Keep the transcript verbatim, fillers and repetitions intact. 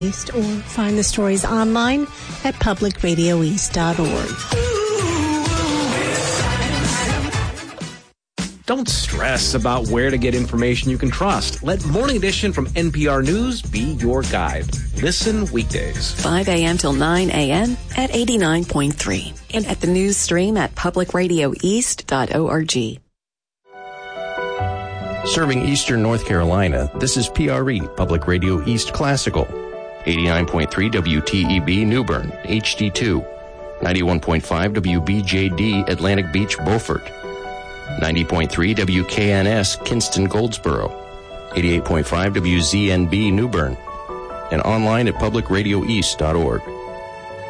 East, or find the stories online at public radio east dot org. Don't stress about where to get information you can trust. Let Morning Edition from N P R News be your guide. Listen weekdays. five a.m. till nine a.m. at eighty-nine point three. And at the news stream at public radio east dot org. Serving Eastern North Carolina, this is P R E, Public Radio East Classical. eighty-nine point three W T E B New Bern, H D two. ninety-one point five W B J D Atlantic Beach, Beaufort. ninety point three W K N S Kinston, Goldsboro. eighty-eight point five W Z N B New Bern. And online at public radio east dot org.